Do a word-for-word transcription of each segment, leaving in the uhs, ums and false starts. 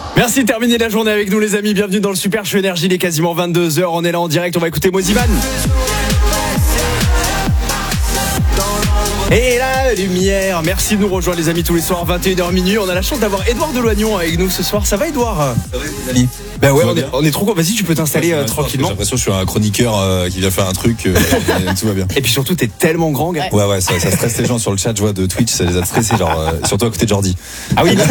Merci de terminer la journée avec nous les amis, bienvenue dans le Super Show Énergie, il est quasiment vingt-deux heures, on est là en direct, on va écouter Moziman. Et la lumière, merci de nous rejoindre les amis tous les soirs, vingt et une heures minuit. On a la chance d'avoir Edouard Deloignon avec nous ce soir. Ça va Edouard? Ça va les amis? Ben ouais, on est, on est trop content. Vas-y, tu peux t'installer euh, tranquillement. J'ai l'impression que je suis un chroniqueur euh, qui vient faire un truc, euh, et tout va bien. Et puis surtout, t'es tellement grand, gars. Ouais, ouais, ça, ça stresse les gens sur le chat, je vois de Twitch, ça les a stressés, genre, euh, surtout à côté de Jordi. Ah oui,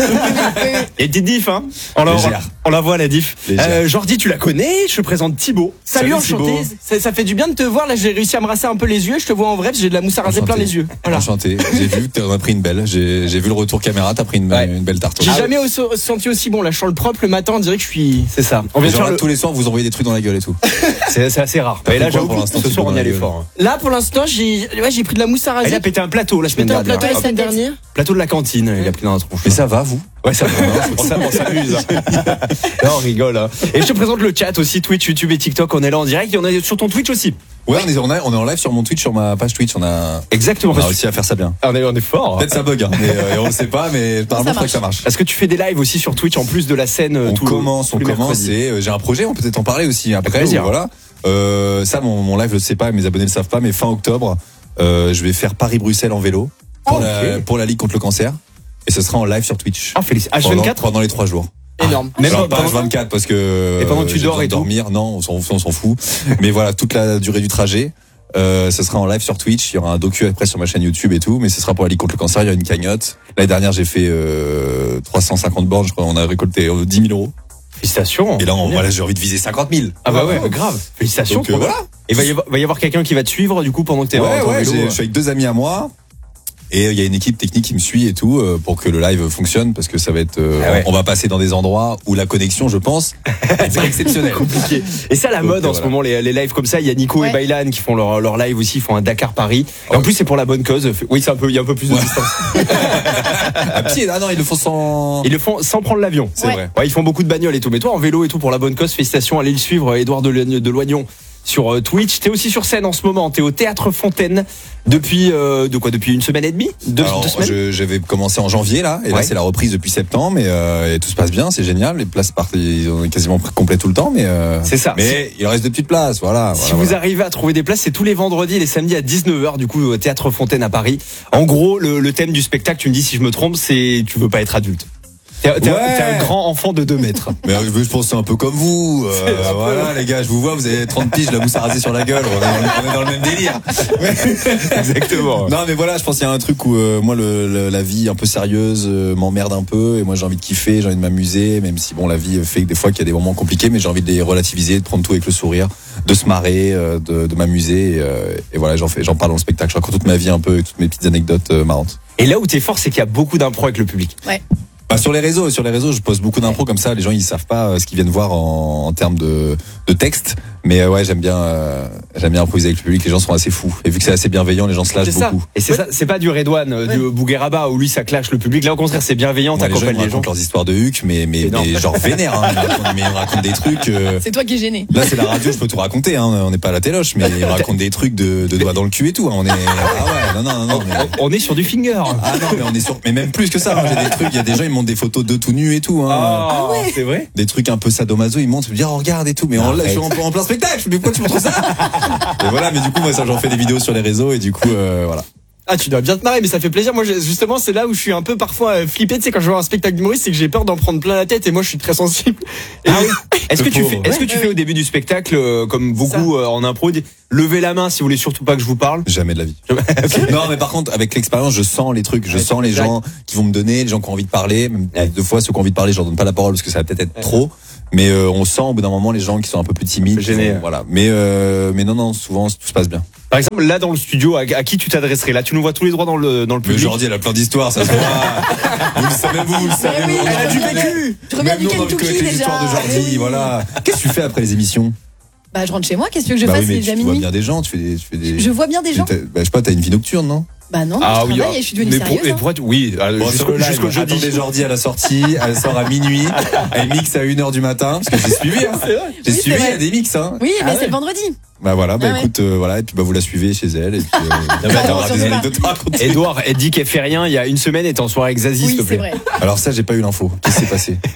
et petite diff, hein. On la, on la voit, la diff. Euh, Jordi, tu la connais, je te présente Thibaut. Salut, Salut enchanté. Ça, ça fait du bien de te voir. Là, j'ai réussi à me rasser un peu les yeux. Je te vois en vrai, parce que j'ai de la mousse à raser plein les yeux. Voilà. Enchanté. J'ai vu que t'en as pris une belle. J'ai, j'ai vu le retour caméra, t'as pris une, ouais. une belle tarte. J'ai ah, jamais ouais. au, senti aussi bon. Là, je sens le propre le matin, on dirait que je suis. C'est ça. On vient genre, le... tous les soirs, vous envoyez des trucs dans la gueule et tout. c'est, c'est assez rare. Et là, j'avoue, pour ce soir, on y allait fort. Là, pour l'instant, j'ai, ouais, j'ai pris de la mousse à raser. Il a pété un plateau la semaine dernière. Pété un plateau la semaine dernière. Plateau de la cantine. Il a pris dans la tronche. Mais ça va, vous? Ouais, ça va. On s'amuse. Non, on rigole. Hein. Et je te présente le chat aussi, Twitch, YouTube et TikTok. On est là en direct. Et on est sur ton Twitch aussi. Ouais, on est, on, a, on est en live sur mon Twitch, sur ma page Twitch. On a exactement. On a réussi à faire ça bien. On est, on est fort. Peut-être ça bug, hein, mais euh, on ne sait pas, mais normalement, je crois que ça marche. Est-ce que tu fais des lives aussi sur Twitch en plus de la scène? On tout commence, le, on commence. Et euh, j'ai un projet, on peut peut-être en parler aussi après. Plaisir. Voilà. Euh, ça, mon, mon live, je ne sais pas, mes abonnés ne le savent pas, mais fin octobre, euh, je vais faire Paris-Bruxelles en vélo pour, oh, la, okay. pour la Ligue contre le cancer. Et ce sera en live sur Twitch. Ah, félicitations. H vingt-quatre pendant, pendant les trois jours. Énorme. Ah, même alors, pas H vingt-quatre parce que. Et pendant que tu dors et tout. dormir, non, on s'en, on s'en fout. Mais voilà, toute la durée du trajet. Euh, ce sera en live sur Twitch. Il y aura un docu après sur ma chaîne YouTube et tout. Mais ce sera pour la Ligue contre le cancer. Il y a une cagnotte. L'année dernière, j'ai fait euh, trois cent cinquante bornes. Je crois qu'on a récolté euh, dix mille euros. Félicitations. Et là, on, voilà, j'ai envie de viser cinquante mille. Ah bah ouais, grave. Félicitations. Donc, euh, voilà. Et va y avoir, va y avoir quelqu'un qui va te suivre du coup pendant que t'es ouais, en ouais, vélo. Je suis avec deux amis à moi. Et il y a une équipe technique qui me suit et tout euh, pour que le live fonctionne parce que ça va être euh, ah ouais. on va passer dans des endroits où la connexion, je pense, c'est exceptionnel. Compliqué. Et ça la mode donc, en voilà. ce moment les, les lives comme ça, il y a Nico ouais. et Baylan qui font leur leur live aussi, ils font un Dakar Paris. Et en plus c'est pour la bonne cause. Oui, c'est un peu il y a un peu plus de ouais. distance. À pied, ah non, ils le font sans Ils le font sans prendre l'avion. C'est ouais. vrai. Ouais, ils font beaucoup de bagnoles et tout. Mais toi en vélo et tout pour la bonne cause, félicitations, allez le suivre Edouard Deloignon sur Twitch. T'es aussi sur scène en ce moment, t'es au Théâtre Fontaine depuis euh, de quoi depuis une semaine et demie deux, Alors, deux semaines je, j'avais commencé en janvier là et ouais. là c'est la reprise depuis septembre et, euh, et tout se passe bien, c'est génial, les places partent, on est quasiment complets tout le temps mais euh, c'est ça. Mais il reste de petites places, voilà. Si voilà, vous voilà. arrivez à trouver des places, c'est tous les vendredis et les samedis à dix-neuf heures du coup au Théâtre Fontaine à Paris. En gros, le, le thème du spectacle, tu me dis si je me trompe, c'est tu veux pas être adulte. T'es, t'es, ouais. t'es un grand enfant de deux mètres. Mais je pense que c'est un peu comme vous. Euh, voilà, les gars, je vous vois, vous avez trente piges, la mousse à raser sur la gueule. On est, on est dans le même délire. Exactement. Non, mais voilà, je pense qu'il y a un truc où euh, moi, le, le, la vie un peu sérieuse euh, m'emmerde un peu. Et moi, j'ai envie de kiffer, j'ai envie de m'amuser. Même si, bon, la vie fait que des fois qu'il y a des moments compliqués, mais j'ai envie de les relativiser, de prendre tout avec le sourire, de se marrer, euh, de, de m'amuser. Et, euh, et voilà, j'en fais, j'en parle dans le spectacle. Je raconte toute ma vie un peu, toutes mes petites anecdotes euh, marrantes. Et là où t'es fort, c'est qu'il y a beaucoup d'impro avec le public. Ouais. Bah, sur les réseaux, sur les réseaux, je poste beaucoup d'impro comme ça. Les gens ils savent pas ce qu'ils viennent voir en, en termes de, de texte, mais euh, ouais j'aime bien, euh, j'aime bien improviser avec le public. Les gens sont assez fous et vu que c'est assez bienveillant, les gens se lâchent beaucoup. Et c'est ouais. ça, c'est pas du Redouane, ouais. du Bougueraba où lui ça clash le public. Là au contraire c'est bienveillant, ouais, t'accompagnes les gens. Ils racontent leurs histoires de huc, mais mais, mais genre vénère. Hein. Ils racontent, mais ils racontent des trucs. Euh... C'est toi qui es gêné. Là c'est la radio, je peux tout raconter. Hein. On n'est pas à la téloche, mais ils racontent des trucs de, de doigts dans le cul et tout. Hein. On est, ah ouais, non non non. non mais... On est sur du finger. Ah non mais on est sur, mais même plus que ça. Hein. J'ai des trucs. Il y a des gens ils montent des photos de tout nu et tout. Hein. Ah ouais. C'est vrai. Des trucs un peu sadomaso, ils montent, ils me disent oh, regarde et tout, mais on, là, je suis en, en plein spectacle. Mais pourquoi tu montres ça? Et voilà, mais du coup moi ça j'en fais des vidéos sur les réseaux et du coup euh, voilà. Ah tu dois bien te marrer mais ça fait plaisir. Moi justement c'est là où je suis un peu parfois flippé, tu sais quand je vois un spectacle d'humoriste c'est que j'ai peur d'en prendre plein la tête et moi je suis très sensible. Et ah oui. Est-ce que tu fais est-ce que tu fais au début du spectacle euh, comme beaucoup euh, en impro levez la main si vous voulez surtout pas que je vous parle? Jamais de la vie. Okay. Non mais par contre avec l'expérience je sens les trucs, je ouais, sens les exact. gens qui vont me donner, les gens qui ont envie de parler, même ouais. deux fois ceux qui ont envie de parler, je leur donne pas la parole parce que ça va peut-être être ouais. trop. Mais euh, on sent au bout d'un moment les gens qui sont un peu plus timides, gênés, vont, voilà. Mais euh, mais non non, souvent tout se passe bien. Par exemple, là dans le studio, à, à qui tu t'adresserais? Là, tu nous vois tous les droits dans le dans le public. Mais Jordi, elle a plein d'histoires, ça se voit. Vous le savez, vous, vous le savez. Oui, vous, elle a du vécu. Même nous, on a vécu avec les histoires de Jordi, voilà. Qu'est-ce que tu fais après les émissions? Bah, je rentre chez moi. Qu'est-ce que tu veux que je bah fasse? Oui, mais déjà tu vois bien des gens, tu fais des, tu fais des. Je vois bien des gens. Bah, je sais pas, t'as une vie nocturne, non? Bah non, ah, je oui, travaille et je suis devenue mais sérieuse. Pour, mais pour être, oui, bon, jusqu'au, jusqu'au jeudi. Attendez Jordi à la sortie, elle sort à minuit, elle mixe à une heure du matin, parce que j'ai suivi, hein. C'est vrai. J'ai oui, suivi, il y a des mix, hein. Oui, mais ah, c'est ouais. le vendredi. Bah voilà, bah ah, écoute, ouais. euh, voilà, et puis bah vous la suivez chez elle, et puis euh, non, bah, t'auras des anecdotes à raconter. Edouard, elle dit qu'elle fait rien, il y a une semaine, elle était en soirée avec Zazie, oui, s'il te plaît. C'est vrai. Alors ça, j'ai pas eu l'info. Qu'est-ce qui s'est passé?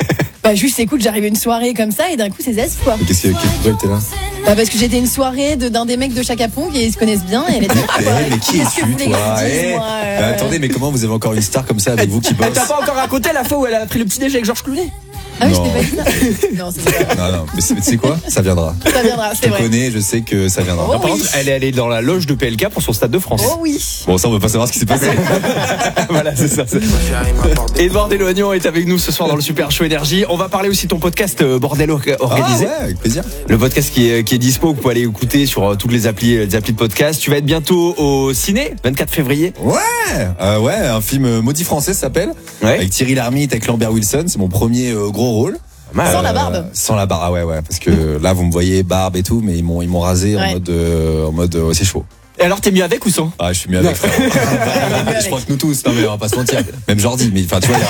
Bah juste écoute, j'arrive à une soirée comme ça et d'un coup c'est zeste quoi. Mais Qu'est-ce que pourquoi elle était là? Bah parce que j'étais à une soirée de, d'un des mecs de Chaka Pong et ils se connaissent bien et elle a dit Eh, mais qui qu'est-ce que es-tu vous voulez que toi je dise, Eh, moi, euh, bah, attendez, mais comment vous avez encore une star comme ça avec vous qui bosse? Elle t'a pas encore raconté la fois où elle a pris le petit déj avec Georges Clooney? Ah oui, je Non. t'ai pas dit ça. Non, c'est pas. Non, non, mais c'est- tu sais quoi? Ça viendra. Ça viendra, Je c'est te vrai. connais, je sais que ça viendra. Oh, Par oui. contre, elle est allée dans la loge de P L K pour son Stade de France. Oh oui. Bon, ça, on veut pas savoir ce qui s'est passé. Voilà, c'est ça. Edouard Deloignan est avec nous ce soir dans le Super Show Énergie. On va parler aussi de ton podcast euh, Bordel or- Ah, organisé. ouais, avec plaisir. Le podcast qui est, qui est dispo, que vous pouvez aller écouter sur euh, toutes les applis, les applis de podcast. Tu vas être bientôt au ciné, vingt-quatre février. Ouais, euh, ouais, un film euh, maudit français ça s'appelle. Ouais. Avec Thierry Lhermitte, avec Lambert Wilson. C'est mon premier euh, gros rôle. Sans la barbe. Sans la barbe, ah ouais, ouais. Parce que là, vous me voyez barbe et tout, mais ils m'ont, ils m'ont rasé en Ouais. mode, euh, en mode, euh, c'est chaud. Et alors, t'es mieux avec ou sans? Ah, je suis mieux avec frère. Je crois que nous tous, non mais on va pas se mentir. Même Jordi, mais enfin, tu vois, il y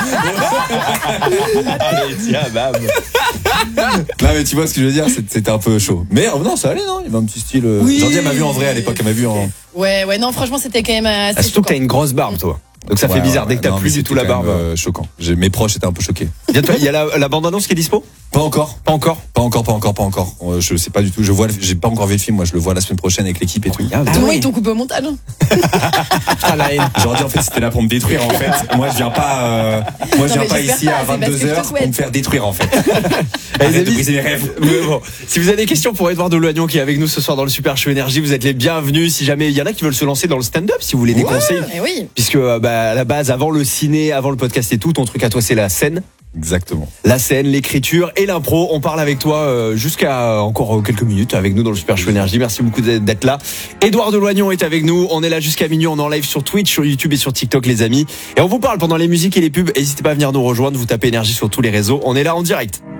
a un truc. Allez, tiens, bam. Non mais tu vois ce que je veux dire, c'est- c'était un peu chaud. Mais euh, non, ça allait, non. Il y avait un petit style. euh, Oui. Jordi, elle m'a vu en vrai à l'époque, elle m'a vu en. Ouais, ouais, non, franchement, c'était quand même assez Ah, surtout que t'as choquant. une grosse barbe, toi. Donc ça Ouais, fait bizarre, ouais, dès que t'as non, plus mais du c'était tout la quand barbe. même, euh, choquant. J'ai- Mes proches étaient un peu choqués. Bientôt, il y a la, la bande-annonce qui est dispo? Pas encore. Pas encore. Pas encore, pas encore, pas encore. Euh, Je sais pas du tout. Je vois, le- j'ai pas encore vu le film. Moi, je le vois la semaine prochaine avec l'équipe et tout. Ah, Tout le monde, oui. ils t'ont coupé au montage. hein. Ah, la haine. J'aurais dit en fait c'était là pour me détruire en fait. Moi je viens pas, euh, moi je Non, viens mais pas j'espère ici pas, à c'est parce que je vingt-deux te heures souhaite. pour me faire détruire en fait. Les Arrête de amis, briser mes rêves. mais bon, si vous avez des questions pour Edouard Deloignan qui est avec nous ce soir dans le Super Show Énergie, vous êtes les bienvenus. Si jamais il y en a qui veulent se lancer dans le stand-up, si vous voulez des Ouais. conseils, Et oui. puisque euh, bah, à la base, avant le ciné, avant le podcast et tout, ton truc à toi c'est la scène, Exactement. la scène, l'écriture et l'impro. On parle avec toi euh, jusqu'à encore quelques minutes avec nous dans le Super Show Énergie. Merci beaucoup d'être d'être là. Edouard Deloignan est avec nous. On est là jusqu'à minuit. On est en live sur Twitch, sur YouTube et sur TikTok, les amis. Et on vous parle pendant les musiques et les pubs. N'hésitez pas à venir nous rejoindre. Vous tapez Énergie sur tous les réseaux. On est là en direct.